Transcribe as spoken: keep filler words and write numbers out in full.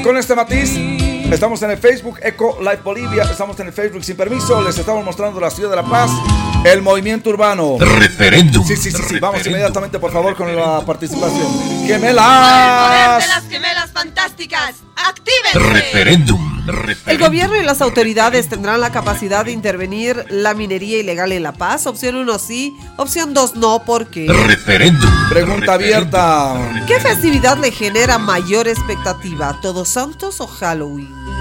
con este matiz. Estamos en el Facebook Eco Live Bolivia. Estamos en el Facebook Sin Permiso. Les estamos mostrando la ciudad de La Paz, el movimiento urbano. Referéndum. Sí, sí, sí, sí. Vamos Referéndum. inmediatamente, por favor, con la participación. ¡Gemelas! ¡Gemelas! ¡El poder de las gemelas fantásticas! ¡Actívense! Referéndum. El gobierno y las autoridades tendrán la capacidad de intervenir la minería ilegal en La Paz. Opción uno sí, opción dos no, ¿por qué? Referéndum. Pregunta abierta. ¿Qué festividad le genera mayor expectativa? ¿Todos Santos o Halloween?